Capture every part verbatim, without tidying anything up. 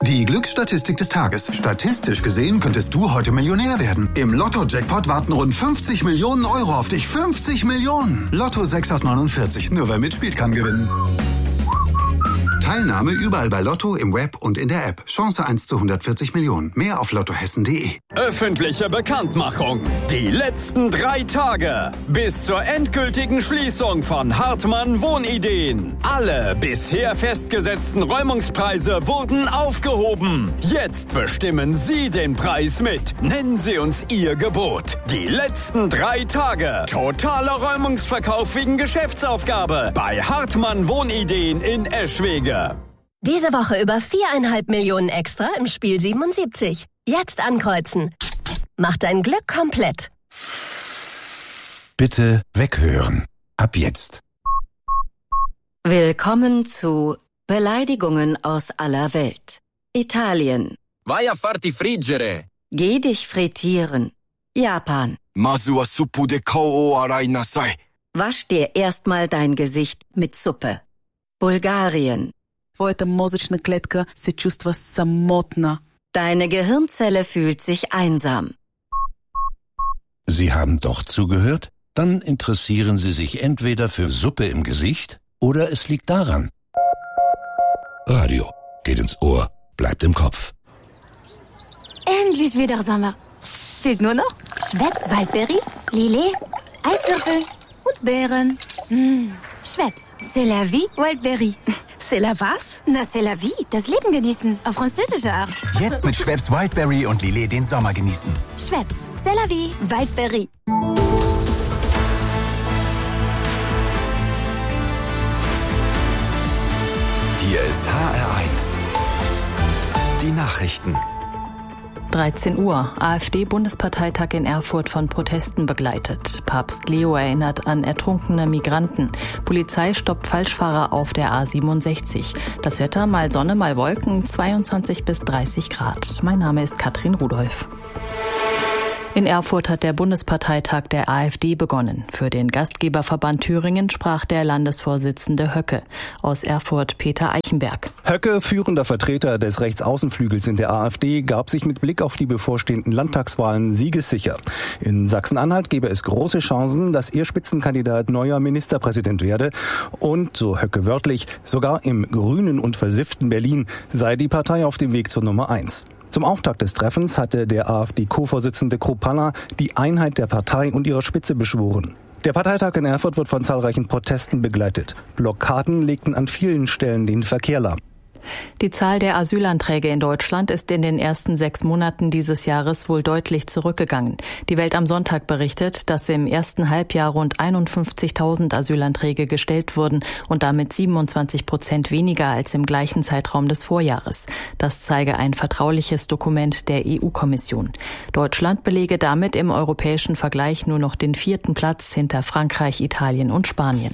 Die Glücksstatistik des Tages. Statistisch gesehen könntest du heute Millionär werden. Im Lotto-Jackpot warten rund fünfzig Millionen Euro auf dich. fünfzig Millionen! Lotto sechs aus neunundvierzig. Nur wer mitspielt, kann gewinnen. Teilnahme überall bei Lotto, im Web und in der App. Chance eins zu hundertvierzig Millionen. Mehr auf lottohessen punkt de. Öffentliche Bekanntmachung. Die letzten drei Tage. Bis zur endgültigen Schließung von Hartmann Wohnideen. Alle bisher festgesetzten Räumungspreise wurden aufgehoben. Jetzt bestimmen Sie den Preis mit. Nennen Sie uns Ihr Gebot. Die letzten drei Tage. Totaler Räumungsverkauf wegen Geschäftsaufgabe. Bei Hartmann Wohnideen in Eschwege. Diese Woche über viereinhalb Millionen extra im Spiel siebenundsiebzig. Jetzt ankreuzen. Macht dein Glück komplett. Bitte weghören. Ab jetzt. Willkommen zu Beleidigungen aus aller Welt. Italien. Vai a farti friggere. Geh dich frittieren. Japan. Masu wa suppu de kou o arai nasai. Wasch dir erstmal dein Gesicht mit Suppe. Bulgarien. Твоята мозъчна клетка се чувства самотна. Deine Gehirnzelle fühlt sich einsam. Sie haben doch zugehört? Dann interessieren Sie sich entweder für Suppe im Gesicht oder es liegt daran. Radio geht ins Ohr, bleibt im Kopf. Endlich wieder Sommer. Fehlt nur noch Schweppes Waldbeere, Lillet, Eiswürfel und Beeren. Mmh. Schweppes, c'est la vie, Wildberry. C'est la was? Na, c'est la vie, das Leben genießen, auf französische Art. Jetzt mit Schweppes Wildberry und Lillet den Sommer genießen. Schweppes, c'est la vie, Wildberry. Hier ist H R eins. Die Nachrichten. dreizehn Uhr. AfD-Bundesparteitag in Erfurt von Protesten begleitet. Papst Leo erinnert an ertrunkene Migranten. Polizei stoppt Falschfahrer auf der A siebenundsechzig. Das Wetter mal Sonne, mal Wolken, zweiundzwanzig bis dreißig Grad. Mein Name ist Katrin Rudolph. In Erfurt hat der Bundesparteitag der AfD begonnen. Für den Gastgeberverband Thüringen sprach der Landesvorsitzende Höcke. Aus Erfurt Peter Eichenberg. Höcke, führender Vertreter des Rechtsaußenflügels in der AfD, gab sich mit Blick auf die bevorstehenden Landtagswahlen siegessicher. In Sachsen-Anhalt gebe es große Chancen, dass ihr Spitzenkandidat neuer Ministerpräsident werde. Und, so Höcke wörtlich, sogar im grünen und versifften Berlin sei die Partei auf dem Weg zur Nummer eins. Zum Auftakt des Treffens hatte der AfD-Co-Vorsitzende Kropalla die Einheit der Partei und ihrer Spitze beschworen. Der Parteitag in Erfurt wird von zahlreichen Protesten begleitet. Blockaden legten an vielen Stellen den Verkehr lahm. Die Zahl der Asylanträge in Deutschland ist in den ersten sechs Monaten dieses Jahres wohl deutlich zurückgegangen. Die Welt am Sonntag berichtet, dass im ersten Halbjahr rund einundfünfzigtausend Asylanträge gestellt wurden und damit siebenundzwanzig Prozent weniger als im gleichen Zeitraum des Vorjahres. Das zeige ein vertrauliches Dokument der E U-Kommission. Deutschland belege damit im europäischen Vergleich nur noch den vierten Platz hinter Frankreich, Italien und Spanien.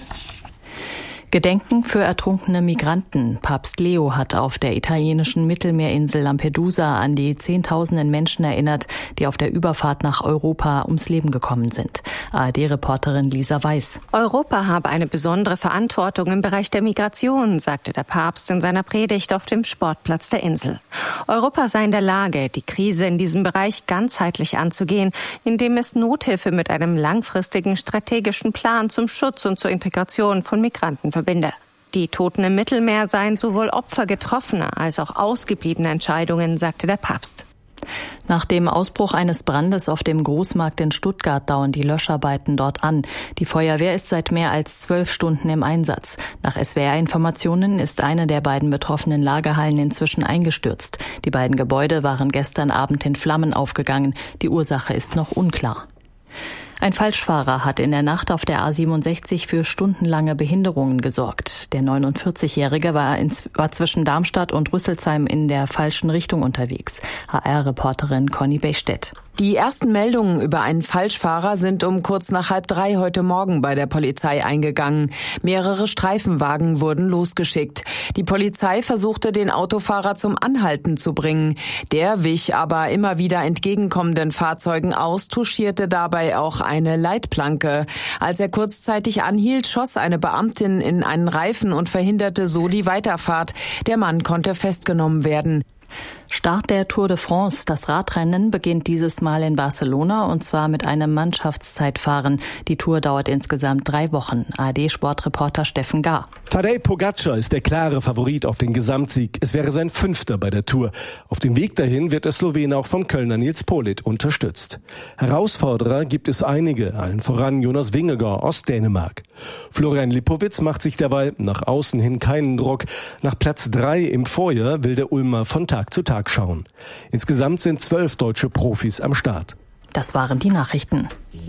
Gedenken für ertrunkene Migranten. Papst Leo hat auf der italienischen Mittelmeerinsel Lampedusa an die Zehntausenden Menschen erinnert, die auf der Überfahrt nach Europa ums Leben gekommen sind. A R D-Reporterin Lisa Weiß. Europa habe eine besondere Verantwortung im Bereich der Migration, sagte der Papst in seiner Predigt auf dem Sportplatz der Insel. Europa sei in der Lage, die Krise in diesem Bereich ganzheitlich anzugehen, indem es Nothilfe mit einem langfristigen strategischen Plan zum Schutz und zur Integration von Migranten verbinde. Die Toten im Mittelmeer seien sowohl Opfer getroffener als auch ausgebliebener Entscheidungen, sagte der Papst. Nach dem Ausbruch eines Brandes auf dem Großmarkt in Stuttgart dauern die Löscharbeiten dort an. Die Feuerwehr ist seit mehr als zwölf Stunden im Einsatz. Nach S W R-Informationen ist eine der beiden betroffenen Lagerhallen inzwischen eingestürzt. Die beiden Gebäude waren gestern Abend in Flammen aufgegangen. Die Ursache ist noch unklar. Ein Falschfahrer hat in der Nacht auf der A siebenundsechzig für stundenlange Behinderungen gesorgt. Der neunundvierzigjährige war, in, war zwischen Darmstadt und Rüsselsheim in der falschen Richtung unterwegs. H R-Reporterin Conny Bechstedt. Die ersten Meldungen über einen Falschfahrer sind um kurz nach halb drei heute Morgen bei der Polizei eingegangen. Mehrere Streifenwagen wurden losgeschickt. Die Polizei versuchte, den Autofahrer zum Anhalten zu bringen. Der wich aber immer wieder entgegenkommenden Fahrzeugen aus, touchierte dabei auch eine Leitplanke. Als er kurzzeitig anhielt, schoss eine Beamtin in einen Reifen und verhinderte so die Weiterfahrt. Der Mann konnte festgenommen werden. Start der Tour de France. Das Radrennen beginnt dieses Mal in Barcelona und zwar mit einem Mannschaftszeitfahren. Die Tour dauert insgesamt drei Wochen. A R D-Sportreporter Steffen Gar. Tadej Pogacar ist der klare Favorit auf den Gesamtsieg. Es wäre sein fünfter bei der Tour. Auf dem Weg dahin wird der Slowene auch vom Kölner Nils Politt unterstützt. Herausforderer gibt es einige, allen voran Jonas Vingegaard aus Dänemark. Florian Lipowitz macht sich derweil nach außen hin keinen Druck. Nach Platz drei im Vorjahr will der Ulmer von Tag zu Tag schauen. Insgesamt sind zwölf deutsche Profis am Start. Das waren die Nachrichten.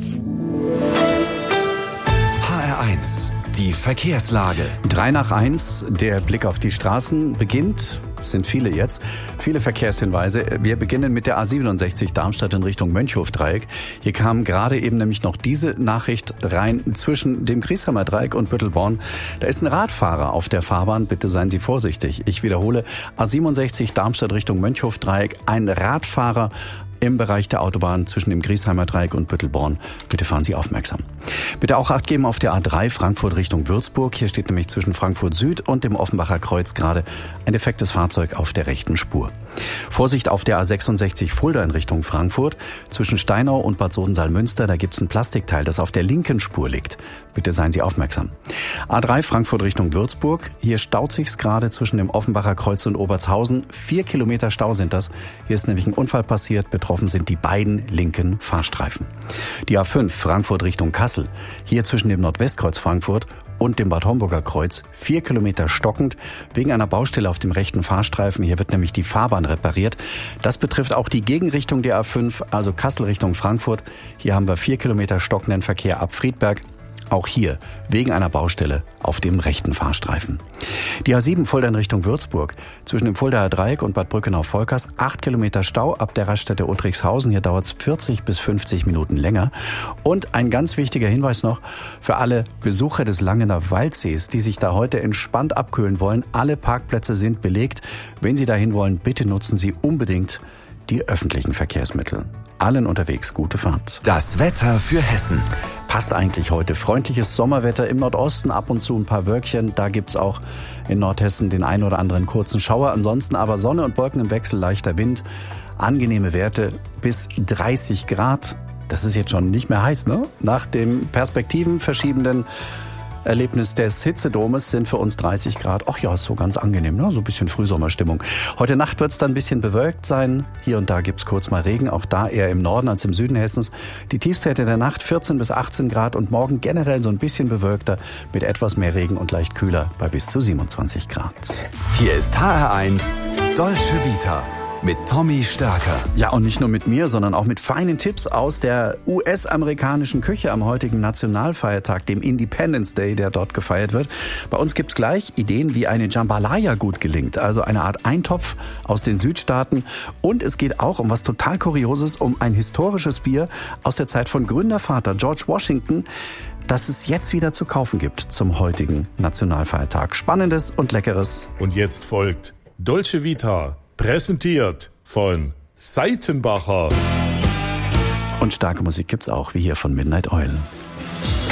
H R eins, die Verkehrslage. Drei nach eins, der Blick auf die Straßen beginnt. Es sind viele jetzt, viele Verkehrshinweise. Wir beginnen mit der A siebenundsechzig Darmstadt in Richtung Mönchhofdreieck. Hier kam gerade eben nämlich noch diese Nachricht rein zwischen dem Griesheimer Dreieck und Büttelborn. Da ist ein Radfahrer auf der Fahrbahn. Bitte seien Sie vorsichtig. Ich wiederhole, A siebenundsechzig Darmstadt Richtung Mönchhofdreieck. Ein Radfahrer im Bereich der Autobahn zwischen dem Griesheimer Dreieck und Büttelborn. Bitte fahren Sie aufmerksam. Bitte auch Acht geben auf der A drei Frankfurt Richtung Würzburg. Hier steht nämlich zwischen Frankfurt Süd und dem Offenbacher Kreuz gerade ein defektes Fahrzeug auf der rechten Spur. Vorsicht auf der A sechsundsechzig Fulda in Richtung Frankfurt. Zwischen Steinau und Bad Sodensalmünster, da gibt es ein Plastikteil, das auf der linken Spur liegt. Bitte seien Sie aufmerksam. A drei Frankfurt Richtung Würzburg. Hier staut sich's gerade zwischen dem Offenbacher Kreuz und Obertshausen. Vier Kilometer Stau sind das. Hier ist nämlich ein Unfall passiert. Betroffen sind die beiden linken Fahrstreifen. Die A fünf Frankfurt Richtung Kassel. Hier zwischen dem Nordwestkreuz Frankfurt und dem Bad Homburger Kreuz vier Kilometer stockend wegen einer Baustelle auf dem rechten Fahrstreifen. Hier wird nämlich die Fahrbahn repariert. Das betrifft auch die Gegenrichtung der A fünf, also Kassel Richtung Frankfurt. Hier haben wir vier Kilometer stockenden Verkehr ab Friedberg. Auch hier wegen einer Baustelle auf dem rechten Fahrstreifen. Die A sieben Fulda in Richtung Würzburg. Zwischen dem Fuldaer Dreieck und Bad Brückenau-Volkers acht Kilometer Stau ab der Raststätte Uttrichshausen. Hier dauert es vierzig bis fünfzig Minuten länger. Und ein ganz wichtiger Hinweis noch für alle Besucher des Langener Waldsees, die sich da heute entspannt abkühlen wollen. Alle Parkplätze sind belegt. Wenn Sie dahin wollen, bitte nutzen Sie unbedingt die öffentlichen Verkehrsmittel. Allen unterwegs gute Fahrt. Das Wetter für Hessen. Passt eigentlich heute. Freundliches Sommerwetter im Nordosten, ab und zu ein paar Wölkchen. Da gibt's auch in Nordhessen den ein oder anderen kurzen Schauer. Ansonsten aber Sonne und Wolken im Wechsel, leichter Wind. Angenehme Werte bis dreißig Grad. Das ist jetzt schon nicht mehr heiß, ne? Nach dem perspektivenverschiebenden Erlebnis des Hitzedomes sind für uns dreißig Grad. Ach ja, ist so ganz angenehm, ne? So ein bisschen Frühsommerstimmung. Heute Nacht wird es dann ein bisschen bewölkt sein. Hier und da gibt's kurz mal Regen, auch da eher im Norden als im Süden Hessens. Die Tiefstwerte der Nacht vierzehn bis achtzehn Grad und morgen generell so ein bisschen bewölkter mit etwas mehr Regen und leicht kühler bei bis zu siebenundzwanzig Grad. Hier ist H R eins Dolce Vita mit Tommy Stärker. Ja, und nicht nur mit mir, sondern auch mit feinen Tipps aus der U S-amerikanischen Küche am heutigen Nationalfeiertag, dem Independence Day, der dort gefeiert wird. Bei uns gibt's gleich Ideen, wie eine Jambalaya gut gelingt, also eine Art Eintopf aus den Südstaaten. Und es geht auch um was total Kurioses, um ein historisches Bier aus der Zeit von Gründervater George Washington, das es jetzt wieder zu kaufen gibt zum heutigen Nationalfeiertag. Spannendes und Leckeres. Und jetzt folgt Dolce Vita. Präsentiert von Seitenbacher. Und starke Musik gibt's auch, wie hier von Midnight Oil.